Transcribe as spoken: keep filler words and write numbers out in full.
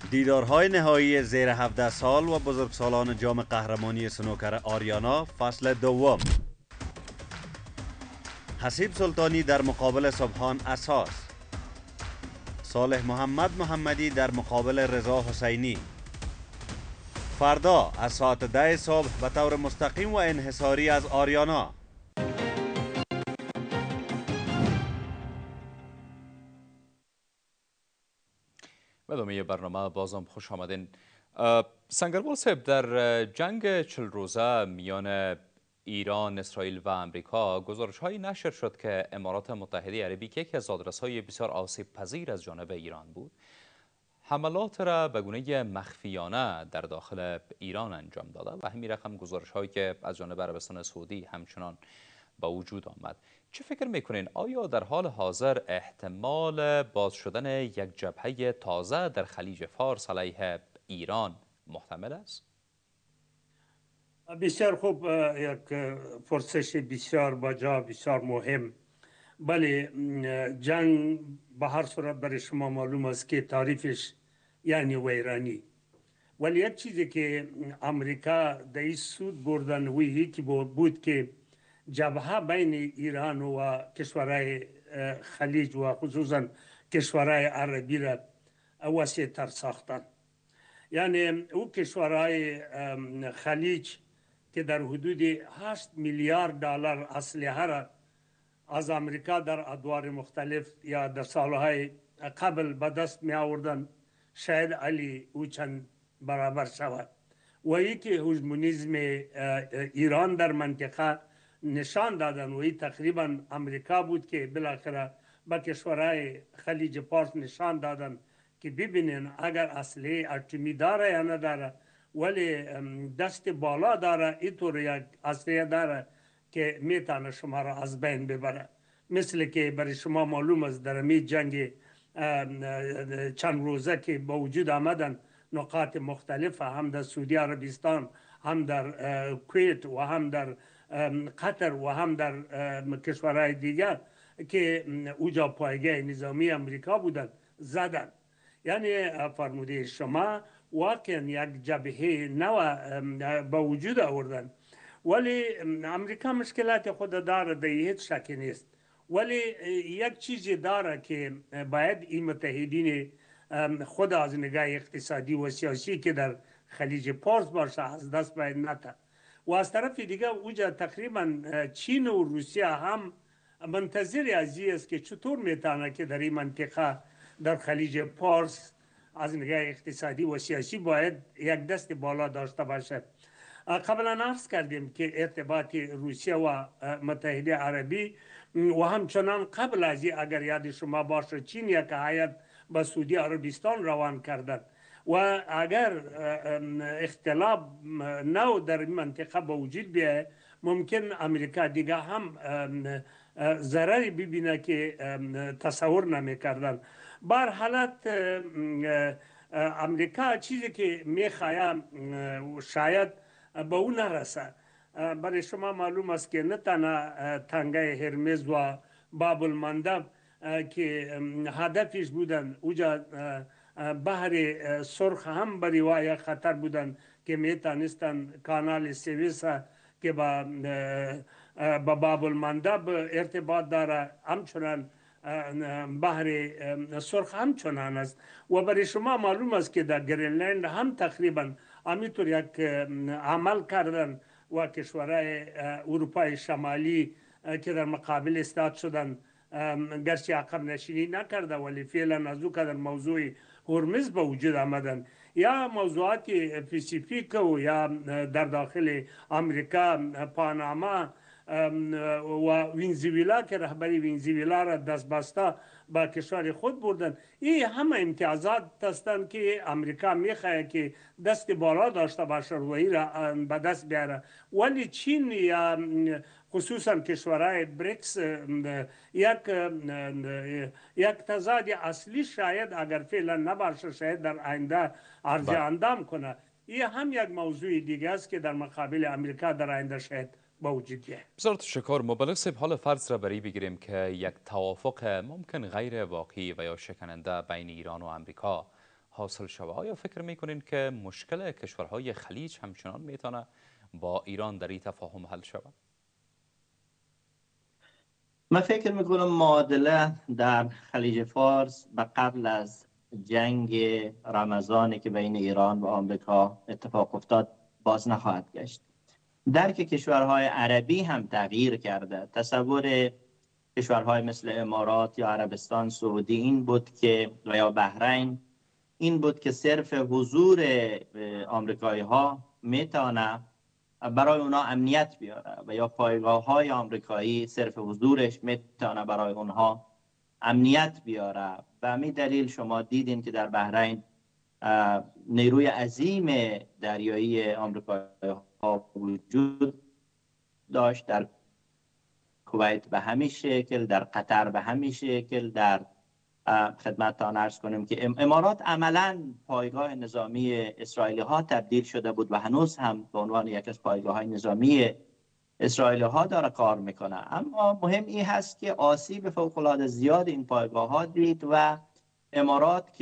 دیدارهای نهایی زیر هفده سال و بزرگسالان جام قهرمانی سنوکر آریانا فصل دوم. حسیب سلطانی در مقابل سبحان اساس، صالح محمد محمدی در مقابل رضا حسینی. فردا از ساعت ده صبح به طور مستقیم و انحصاری از آریانا. به ادامه برنامه بازم خوش آمدین. سنگروال صاحب، در جنگ چل روزه میان ایران، اسرائیل و امریکا گزارش هایی نشر شد که امارات متحده عربی که یکی از آدرس‌های بسیار آسیب پذیر از جانب ایران بود، حملات را به گونه مخفیانه در داخل ایران انجام داده و همین رقم گزارش هایی که از جانب عربستان سعودی همچنان به وجود آمد. چه فکر میکنین؟ آیا در حال حاضر احتمال باز شدن یک جبهه تازه در خلیج فارس علیه ایران محتمل است؟ بسیار خوب، یک پرسش بسیار باجا، بسیار مهم. بله، جنگ به هر صورت برای شما معلوم است که تعریفش یعنی ویرانی، ولی یک چیزی که امریکا در این سود بردن وی که بود که جبهه بین ایران و کشورهای خلیج و خصوصا کشورهای عربی را وسیع تر ساختن. یعنی او کشورهای خلیج که در حدود هشت میلیارد دلار اسلحه را از امریکا در ادوار مختلف یا در سالهای قبل به دست می آوردن، شاید علی او چند برابر شود. و یکی هژمونیسم ایران در منطقه نشان دادن و این تقریبا امریکا بود که بالاخره به کشورهای خلیج فارس نشان دادن که ببینین اگر اسلحه اتمی داره یا نداره، ولی دست بالا داره، اینطور یک اسلحه داره که میتونه شما را از بین ببره. مثل که برای شما معلوم است در می جنگ چند روزه که با وجود آمدن نقاط مختلف، هم در سعودی عربستان، هم در کویت و هم در قطر و هم در کشورهای دیگر که اوجا پایگاه نظامی امریکا بودن، زدن. یعنی فرموده شما واقعا یک جبهه نو با وجود آوردن. ولی امریکا مشکلات خود داره، در هیچ شکی نیست، ولی یک چیزی داره که باید این متحدین خود از نگاه اقتصادی و سیاسی که در خلیج فارس باشه از دست باید نده. و از طرف دیگه اوجا تقریبا چین و روسیه هم منتظر از است که چطور میتونه که در این منطقه در خلیج فارس از نگاه اقتصادی و سیاسی باید یک دست بالا داشته باشه. قبلا عرض کردیم که ارتباط روسیه و متحده عربی و همچنان قبل از این اگر یاد شما باشه چین یک هیئت به سعودی عربستان روان کردند و اگر اختلاف نو در منطقه به وجود بیاید ممکن امریکا دیگه هم ضرری ببینه که تصور نمیکردن. بر حالت امریکا چیزی که میخوایم شاید به اون نرسه. برای شما معلوم است که نه تنها تنگه هرمز و باب المندب که هدفش بودن اوجا بحر سرخ هم برای وای خطر بودن که میتونستن کانال سوئیس که با با باب المندب ارتباط داره، همچنان بحر سرخ همچنان است. و برای شما معلوم است که در گرینلند هم تقریبا همینطور یک عمل کردن و کشورهای اروپای شمالی که در مقابل استاد شدن گرچه عقب نشینی نکرده ولی فعلا از او قدر موضوع هرمز به وجود آمدن یا موضوعات پاسیفیک و یا در داخل امریکا پاناما و ونزوئلا که رهبری ونزوئلا را دست بسته با کشور خود بردن. این همه امتیازات هستند که امریکا میخواد که دست بالا داشته باشه و این را به دست بیاره. ولی چین یا خصوصا کشورهای بریکس یک یک تضاد اصلی شاید اگر فعلا نباشه شاید در آینده عرضه اندام کنه. این هم یک موضوع دیگه است که در مقابل امریکا در آینده شاید با وجود بیاید. بسیار تشکر. مبلغ صاحب، حال فرض را برای بگیریم که یک توافق ممکن غیر واقعی و یا شکننده بین ایران و امریکا حاصل شود. آیا فکر میکنین که مشکل کشورهای خلیج همچنان میتونه با ایران در این تفاهم حل شود؟ من فکر میکنم معادله در خلیج فارس به قبل از جنگ رمضانی که بین ایران و آمریکا اتفاق افتاد باز نخواهد گشت. درک کشورهای عربی هم تغییر کرده. تصور کشورهای مثل امارات یا عربستان سعودی این بود که و یا بحرین این بود که صرف حضور آمریکایی ها میتونه برای اونا امنیت بیاره و یا پایگاه های آمریکایی صرف حضورش میتونه برای اونها امنیت بیاره. و همین دلیل شما دیدین که در بحرین نیروی عظیم دریایی آمریکایی ها وجود داشت، در کویت به همین شکل، در قطر به همین شکل، در خدمتتان عرض کنیم که امارات عملاً پایگاه نظامی اسرائیلی ها تبدیل شده بود و هنوز هم به عنوان یکی از پایگاه های نظامی اسرائیلی ها داره کار میکنه. اما مهم این هست که آسیب فوق العاده زیاد این پایگاه ها دید و امارات